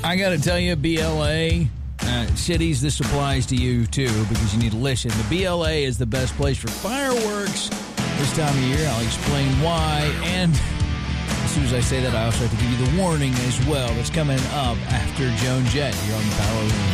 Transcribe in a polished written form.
I got to tell you, BLA, cities, this applies to you too because you need to listen. The BLA is the best place for fireworks this time of year. I'll explain why. And as soon as I say that, I also have to give you the warning as well that's coming up after Joan Jett here on the Power Room.